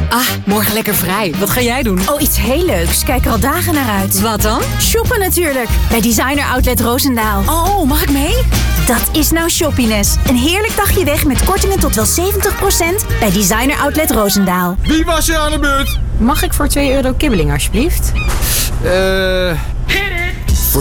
Ah, morgen lekker vrij. Wat ga jij doen? Oh, iets heel leuks. Kijk er al dagen naar uit. Wat dan? Shoppen natuurlijk. Bij Designer Outlet Roosendaal. Oh, mag ik mee? Dat is nou shoppiness. Een heerlijk dagje weg met kortingen tot wel 70% bij Designer Outlet Roosendaal. Wie was er aan de beurt? Mag ik voor €2 kibbeling alsjeblieft?